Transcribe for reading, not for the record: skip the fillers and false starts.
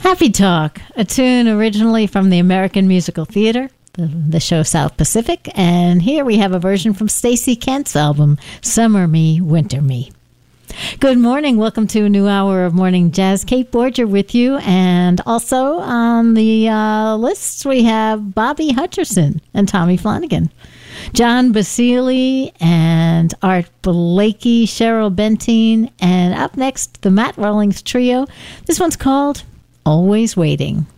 Happy Talk, a tune originally from the American Musical Theater, the show South Pacific, and here we have a version from Stacey Kent's album, Summer Me, Winter Me. Good morning. Welcome to a new hour of Morning Jazz. Kate Borger with you, and also on the list we have Bobby Hutcherson and Tommy Flanagan, John Basile and Art Blakey, Cheryl Bentine, and up next, the Matt Rawlings Trio. This one's called Always Waiting.